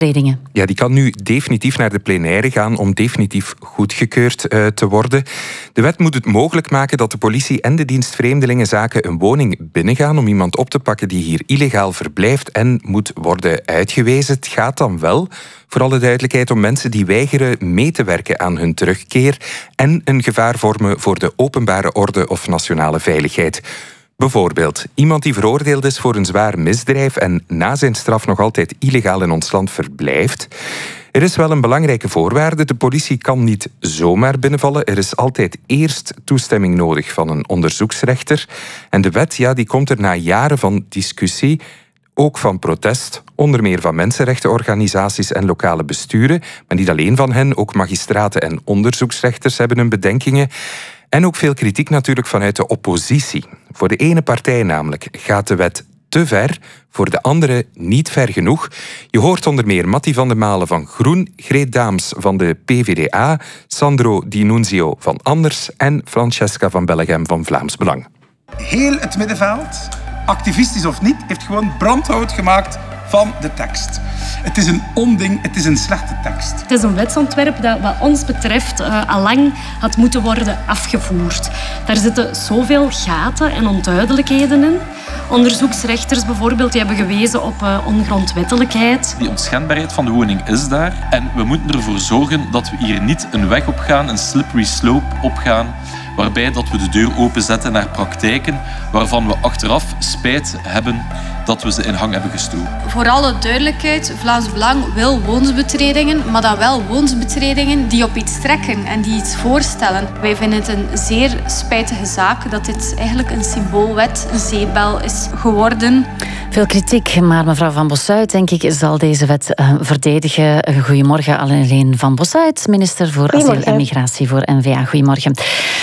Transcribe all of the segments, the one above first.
Ja, die kan nu definitief naar de plenaire gaan om definitief goedgekeurd te worden. De wet moet het mogelijk maken dat de politie en de dienst Vreemdelingenzaken een woning binnengaan om iemand op te pakken die hier illegaal verblijft en moet worden uitgewezen. Het gaat dan wel, voor alle duidelijkheid, om mensen die weigeren mee te werken aan hun terugkeer en een gevaar vormen voor de openbare orde of nationale veiligheid. Bijvoorbeeld, iemand die veroordeeld is voor een zwaar misdrijf en na zijn straf nog altijd illegaal in ons land verblijft. Er is wel een belangrijke voorwaarde. De politie kan niet zomaar binnenvallen. Er is altijd eerst toestemming nodig van een onderzoeksrechter. En de wet, die komt er na jaren van discussie, ook van protest, onder meer van mensenrechtenorganisaties en lokale besturen. Maar niet alleen van hen, ook magistraten en onderzoeksrechters hebben hun bedenkingen. En ook veel kritiek natuurlijk vanuit de oppositie. Voor de ene partij namelijk gaat de wet te ver, voor de andere niet ver genoeg. Je hoort onder meer Matti van de Malen van Groen, Greet Daams van de PVDA, Sandro Di Nunzio van Anders en Francesca van Bellegem van Vlaams Belang. Heel het middenveld, activistisch of niet, heeft gewoon brandhout gemaakt van de tekst. Het is een onding, het is een slechte tekst. Het is een wetsontwerp dat wat ons betreft allang had moeten worden afgevoerd. Daar zitten zoveel gaten en onduidelijkheden in. Onderzoeksrechters bijvoorbeeld die hebben gewezen op ongrondwettelijkheid. Die onschendbaarheid van de woning is daar. En we moeten ervoor zorgen dat we hier niet een weg op gaan, een slippery slope opgaan, waarbij dat we de deur openzetten naar praktijken waarvan we achteraf spijt hebben dat we ze in hang hebben gestoken. Voor alle duidelijkheid, Vlaams Belang wil woonsbetredingen, maar dan wel woonsbetredingen die op iets trekken en die iets voorstellen. Wij vinden het een zeer spijtige zaak dat dit eigenlijk een symboolwet, een zeepbel is geworden. Veel kritiek, maar mevrouw Van Bossuit, denk ik, zal deze wet verdedigen. Goedemorgen, Alleen Van Bossuit, minister voor Asiel en Migratie voor N-VA. Goedemorgen.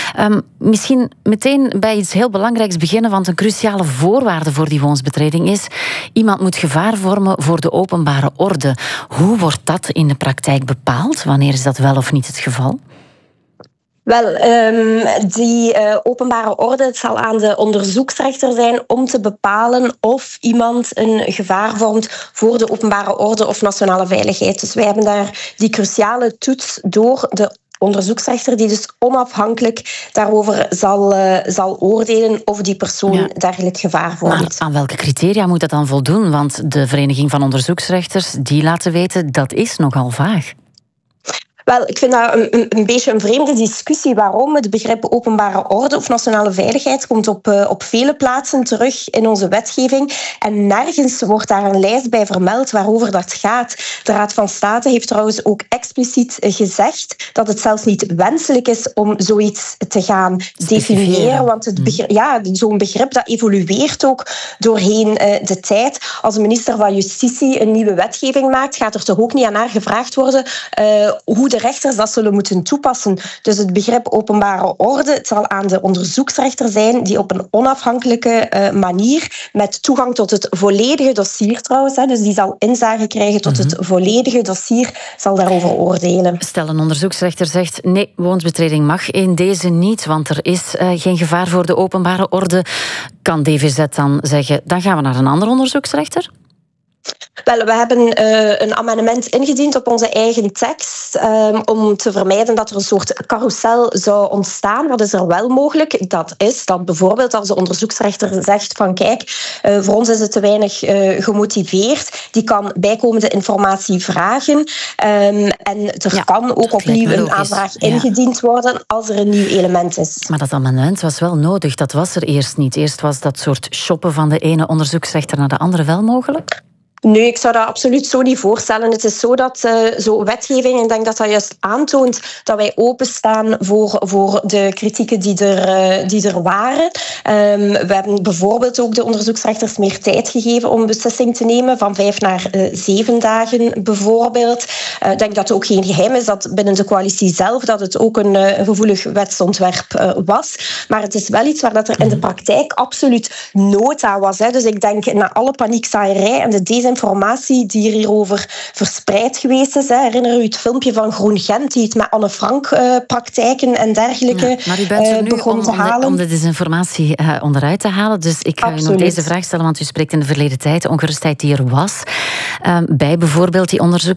Misschien meteen bij iets heel belangrijks beginnen, want een cruciale voorwaarde voor die woonsbetreding is: iemand moet gevaar vormen voor de openbare orde. Hoe wordt dat in de praktijk bepaald? Wanneer is dat wel of niet het geval? Wel, die openbare orde, het zal aan de onderzoeksrechter zijn om te bepalen of iemand een gevaar vormt voor de openbare orde of nationale veiligheid. Dus wij hebben daar die cruciale toets door de onderzoeksrechter die dus onafhankelijk daarover zal oordelen of die persoon dergelijk gevaar vormt. Maar aan welke criteria moet dat dan voldoen? Want de Vereniging van Onderzoeksrechters die laten weten dat is nogal vaag. Wel, ik vind dat een beetje een vreemde discussie. Waarom? Het begrip openbare orde of nationale veiligheid komt op vele plaatsen terug in onze wetgeving. En nergens wordt daar een lijst bij vermeld waarover dat gaat. De Raad van State heeft trouwens ook expliciet gezegd dat het zelfs niet wenselijk is om zoiets te gaan definiëren. Want zo'n begrip dat evolueert ook doorheen de tijd. Als de minister van Justitie een nieuwe wetgeving maakt, gaat er toch ook niet aan haar gevraagd worden hoe de rechters dat zullen moeten toepassen. Dus het begrip openbare orde, het zal aan de onderzoeksrechter zijn die op een onafhankelijke manier met toegang tot het volledige dossier trouwens, dus die zal inzage krijgen tot het volledige dossier, zal daarover oordelen. Stel een onderzoeksrechter zegt nee, woonsbetreding mag in deze niet, want er is geen gevaar voor de openbare orde. Kan DVZ dan zeggen, dan gaan we naar een andere onderzoeksrechter? Wel, we hebben een amendement ingediend op onze eigen tekst om te vermijden dat er een soort carousel zou ontstaan. Wat is er wel mogelijk? Dat is dat bijvoorbeeld als de onderzoeksrechter zegt van kijk, voor ons is het te weinig gemotiveerd. Die kan bijkomende informatie vragen. En er kan ook opnieuw een aanvraag ingediend worden als er een nieuw element is. Maar dat amendement was wel nodig. Dat was er eerst niet. Eerst was dat soort shoppen van de ene onderzoeksrechter naar de andere wel mogelijk? Nee, ik zou dat absoluut zo niet voorstellen. Het is zo dat zo'n wetgeving, en ik denk dat dat juist aantoont dat wij openstaan voor de kritieken die er waren. We hebben bijvoorbeeld ook de onderzoeksrechters meer tijd gegeven om een beslissing te nemen, van 5 naar 7 dagen bijvoorbeeld. Ik denk dat het ook geen geheim is dat binnen de coalitie zelf dat het ook een gevoelig wetsontwerp was. Maar het is wel iets waar dat er in de praktijk absoluut nood aan was. Dus ik denk, na alle paniekzaaierij en de desinformatie die hierover verspreid geweest is. Herinner u het filmpje van Groen Gent, die het met Anne Frank praktijken en dergelijke maar u bent er nu begon te halen. Om de desinformatie onderuit te halen. Dus ik ga u nog deze vraag stellen, want u spreekt in de verleden tijd de ongerustheid die er was. Bij bijvoorbeeld die